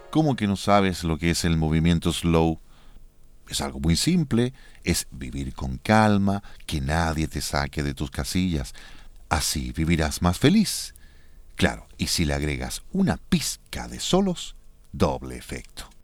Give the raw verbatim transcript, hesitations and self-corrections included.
¿Cómo que no sabes lo que es el movimiento slow? Es algo muy simple, es vivir con calma, que nadie te saque de tus casillas. Así vivirás más feliz. Claro, y si le agregas una pizca de solos, doble efecto.